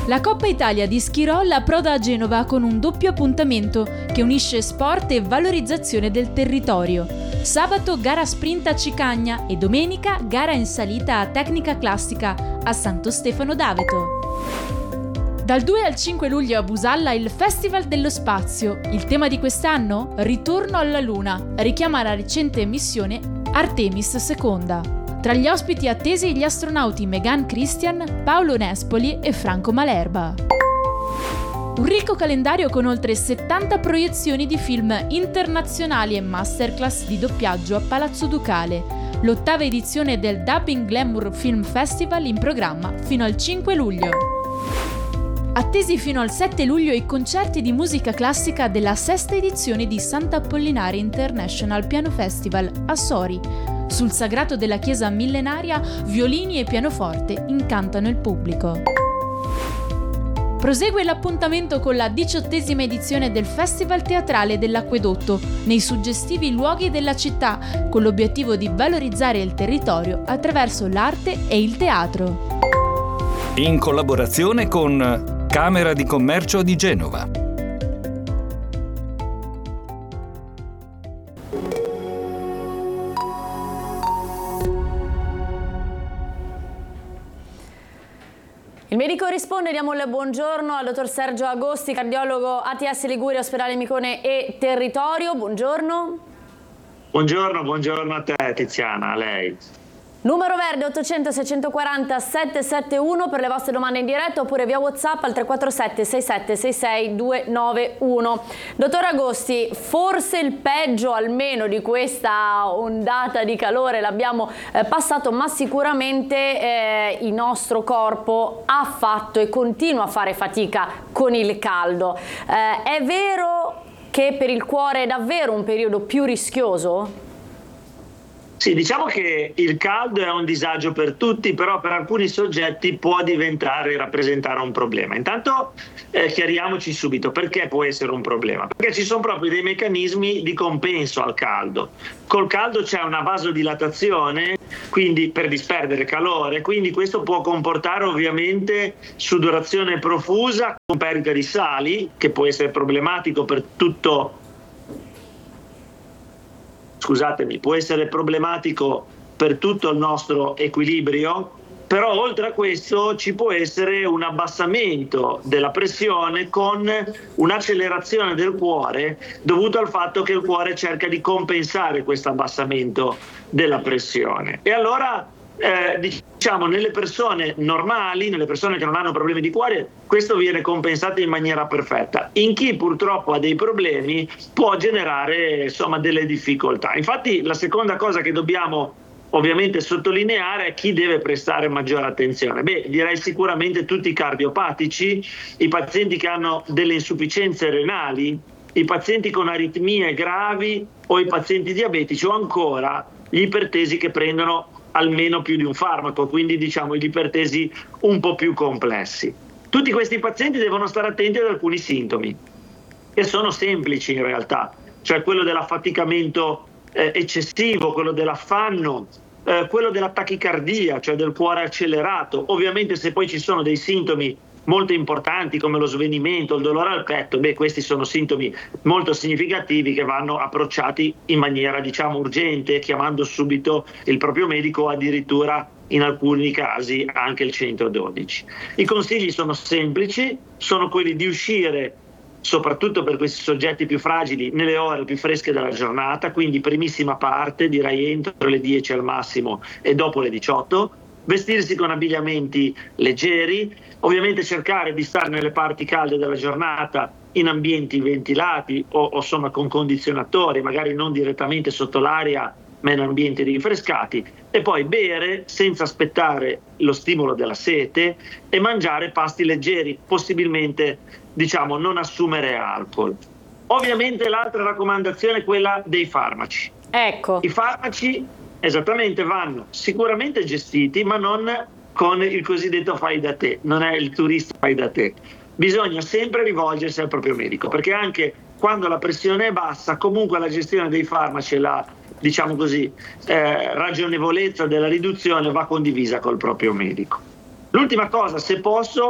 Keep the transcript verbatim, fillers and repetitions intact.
La Coppa Italia di ski roll approda a Genova con un doppio appuntamento che unisce sport e valorizzazione del territorio. Sabato gara sprint a Cicagna e domenica gara in salita a tecnica classica a Santo Stefano d'Aveto. Dal due al cinque luglio a Busalla il Festival dello Spazio. Il tema di quest'anno? Ritorno alla Luna. Richiama la recente missione Artemis seconda. Tra gli ospiti attesi gli astronauti Megan Christian, Paolo Nespoli e Franco Malerba. Un ricco calendario con oltre settanta proiezioni di film internazionali e masterclass di doppiaggio a Palazzo Ducale. L'ottava edizione del Dubbing Glamour Film Festival in programma fino al cinque luglio. Attesi fino al sette luglio i concerti di musica classica della sesta edizione di Sant'Apollinare International Piano Festival a Sori. Sul sagrato della chiesa millenaria, violini e pianoforte incantano il pubblico. Prosegue l'appuntamento con la diciottesima edizione del Festival Teatrale dell'Acquedotto, nei suggestivi luoghi della città, con l'obiettivo di valorizzare il territorio attraverso l'arte e il teatro. In collaborazione con Camera di Commercio di Genova. Il medico risponde, diamo il buongiorno al dottor Sergio Agosti, cardiologo A T S Liguria, ospedale Micone e Territorio. Buongiorno. Buongiorno, buongiorno a te Tiziana, a lei. Numero verde ottocento seicentoquaranta settecentosettantuno per le vostre domande in diretta oppure via WhatsApp al tre quattro sette sei sette sei sei due nove uno. Dottor Agosti, forse il peggio almeno di questa ondata di calore l'abbiamo eh, passato, ma sicuramente eh, il nostro corpo ha fatto e continua a fare fatica con il caldo. Eh, è vero che per il cuore è davvero un periodo più rischioso? Sì, diciamo che il caldo è un disagio per tutti, però per alcuni soggetti può diventare, rappresentare un problema. Intanto eh, chiariamoci subito perché può essere un problema, perché ci sono proprio dei meccanismi di compenso al caldo. Col caldo c'è una vasodilatazione, quindi per disperdere calore, quindi questo può comportare ovviamente sudorazione profusa con perdita di sali, che può essere problematico per tutto Scusatemi, può essere problematico per tutto il nostro equilibrio, però oltre a questo ci può essere un abbassamento della pressione con un'accelerazione del cuore dovuto al fatto che il cuore cerca di compensare questo abbassamento della pressione. E allora eh, diciamo nelle persone normali, nelle persone che non hanno problemi di cuore, questo viene compensato in maniera perfetta. In chi purtroppo ha dei problemi può generare insomma delle difficoltà. Infatti la seconda cosa che dobbiamo ovviamente sottolineare è chi deve prestare maggiore attenzione. Beh, direi sicuramente tutti i cardiopatici, i pazienti che hanno delle insufficienze renali, i pazienti con aritmie gravi o i pazienti diabetici o ancora gli ipertesi che prendono almeno più di un farmaco, quindi diciamo gli ipertesi un po' più complessi. Tutti questi pazienti devono stare attenti ad alcuni sintomi che sono semplici in realtà, cioè quello dell'affaticamento eh, eccessivo, quello dell'affanno, eh, quello della tachicardia, cioè del cuore accelerato. Ovviamente se poi ci sono dei sintomi molto importanti come lo svenimento, il dolore al petto, beh, questi sono sintomi molto significativi che vanno approcciati in maniera diciamo urgente, chiamando subito il proprio medico o addirittura in alcuni casi anche il centododici. I consigli sono semplici, sono quelli di uscire soprattutto per questi soggetti più fragili nelle ore più fresche della giornata, quindi primissima parte, direi entro le dieci al massimo e dopo le diciotto, vestirsi con abbigliamenti leggeri, ovviamente cercare di stare nelle parti calde della giornata in ambienti ventilati o, o insomma con condizionatori, magari non direttamente sotto l'aria ma in ambienti rinfrescati, e poi bere senza aspettare lo stimolo della sete e mangiare pasti leggeri, possibilmente diciamo non assumere alcol. Ovviamente l'altra raccomandazione è quella dei farmaci. Ecco. I farmaci esattamente vanno sicuramente gestiti, ma non con il cosiddetto fai da te, non è il turista fai da te. Bisogna sempre rivolgersi al proprio medico, perché anche quando la pressione è bassa, comunque la gestione dei farmaci e la, diciamo così, eh, ragionevolezza della riduzione va condivisa col proprio medico. L'ultima cosa, se posso,